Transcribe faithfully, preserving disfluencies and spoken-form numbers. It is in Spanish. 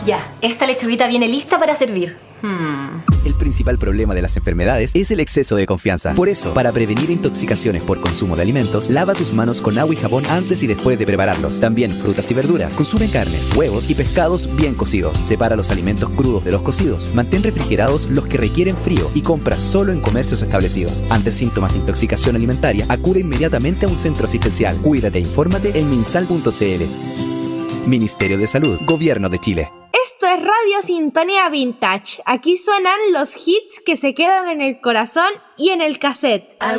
Ya, esta lechuguita viene lista para servir. Hmm. El principal problema de las enfermedades es el exceso de confianza. Por eso, para prevenir intoxicaciones por consumo de alimentos, lava tus manos con agua y jabón antes y después de prepararlos. También frutas y verduras. Consume carnes, huevos y pescados bien cocidos. Separa los alimentos crudos de los cocidos. Mantén refrigerados los que requieren frío y compra solo en comercios establecidos. Ante síntomas de intoxicación alimentaria, acude inmediatamente a un centro asistencial. Cuídate e infórmate en minsal punto c l. Ministerio de Salud, Gobierno de Chile. Esto es Radio Sintonía Vintage. Aquí suenan los hits que se quedan en el corazón y en el cassette.